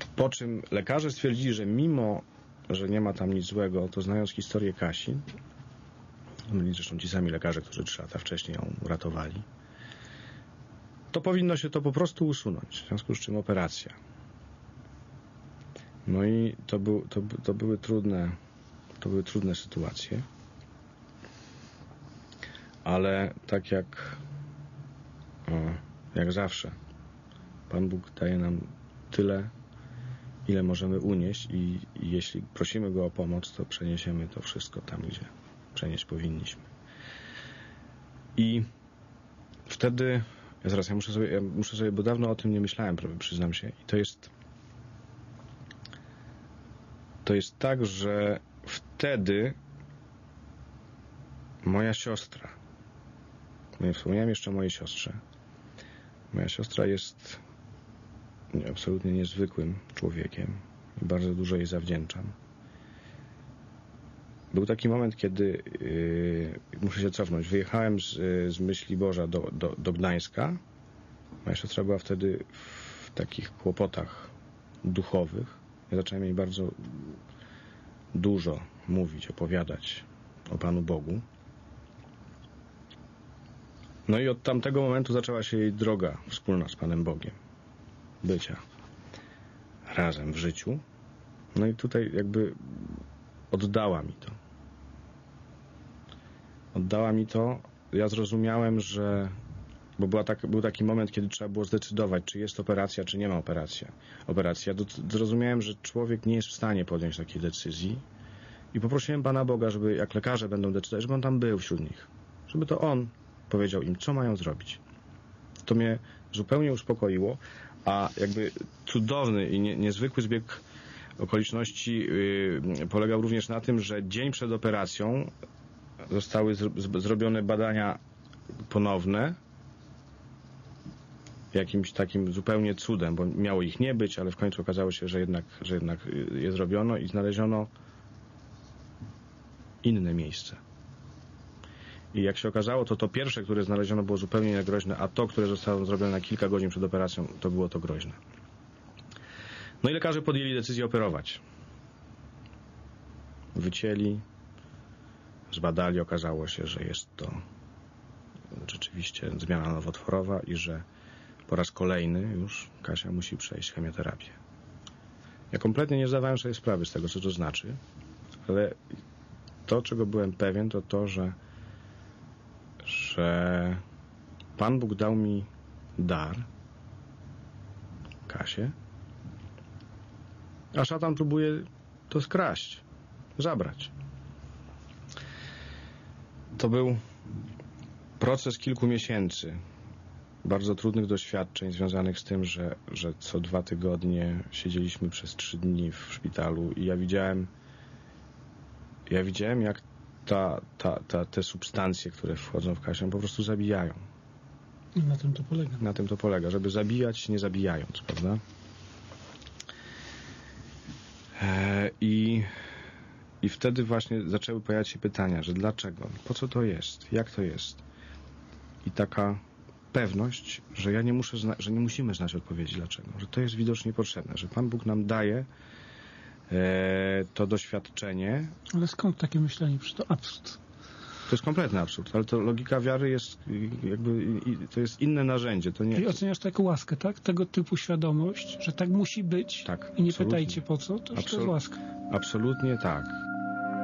Po czym lekarze stwierdzili, że mimo, że nie ma tam nic złego, to znając historię Kasi, byli zresztą ci sami lekarze, którzy 3 lata wcześniej ją uratowali, to powinno się to po prostu usunąć, w związku z czym operacja. No i to były trudne sytuacje, ale tak jak zawsze, Pan Bóg daje nam tyle, ile możemy unieść i jeśli prosimy Go o pomoc, to przeniesiemy to wszystko tam, gdzie przenieść powinniśmy. I wtedy, ja muszę sobie, bo dawno o tym nie myślałem, przyznam się, i to jest tak, że wtedy moja siostra, nie wspomniałem jeszcze o mojej siostrze, moja siostra jest absolutnie niezwykłym człowiekiem i bardzo dużo jej zawdzięczam. Był taki moment, kiedy muszę się cofnąć. Wyjechałem z Myśliborza do Gdańska. Moja siostra była wtedy w takich kłopotach duchowych. Ja zacząłem jej bardzo dużo mówić, opowiadać o Panu Bogu. No i od tamtego momentu zaczęła się jej droga wspólna z Panem Bogiem. Bycia razem w życiu. No i tutaj jakby oddała mi to. Oddała mi to. Ja zrozumiałem, że... Bo był taki moment, kiedy trzeba było zdecydować, czy jest operacja, czy nie ma operacja. Zrozumiałem, że człowiek nie jest w stanie podjąć takiej decyzji i poprosiłem Pana Boga, żeby jak lekarze będą decydować, żeby On tam był wśród nich. Żeby to On powiedział im, co mają zrobić. To mnie zupełnie uspokoiło, a jakby cudowny i niezwykły zbieg okoliczności polegał również na tym, że dzień przed operacją zostały zrobione badania ponowne, jakimś takim zupełnie cudem, bo miało ich nie być, ale w końcu okazało się, że jednak je zrobiono i znaleziono inne miejsce. I jak się okazało, to pierwsze, które znaleziono, było zupełnie niegroźne, a to, które zostało zrobione na kilka godzin przed operacją, to było to groźne. No i lekarze podjęli decyzję operować. Wycięli, zbadali, okazało się, że jest to rzeczywiście zmiana nowotworowa i że po raz kolejny już Kasia musi przejść chemioterapię. Ja kompletnie nie zdawałem sobie sprawy z tego, co to znaczy, ale to, czego byłem pewien, to to, że Pan Bóg dał mi dar, Kasię, a szatan próbuje to skraść, zabrać. To był proces kilku miesięcy, bardzo trudnych doświadczeń związanych z tym, że co 2 tygodnie siedzieliśmy przez 3 dni w szpitalu i ja widziałem, jak te substancje, które wchodzą w Kasię, po prostu zabijają. I na tym to polega. Na tym to polega, żeby zabijać, nie zabijając, prawda? I wtedy właśnie zaczęły pojawiać się pytania, że dlaczego, po co to jest, jak to jest. I taka pewność, że że nie musimy znać odpowiedzi dlaczego, że to jest widocznie potrzebne, że Pan Bóg nam daje to doświadczenie. Ale skąd takie myślenie? Przecież to absurd. To jest kompletny absurd, ale to logika wiary jest jakby, to jest inne narzędzie. To nie... Czyli oceniasz to jako łaskę, tak? Tego typu świadomość, że tak musi być tak, i nie pytajcie po co, to już to jest łaska. Absolutnie tak.